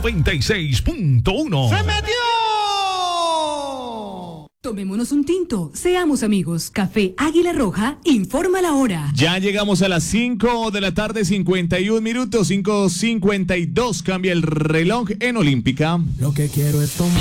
96.1. ¡Se metió! Tomémonos un tinto, seamos amigos. Café Águila Roja, informa la hora. Ya llegamos a las 5 de la tarde, 51 minutos, 5:52. Cambia el reloj en Olímpica. Lo que quiero es tomar.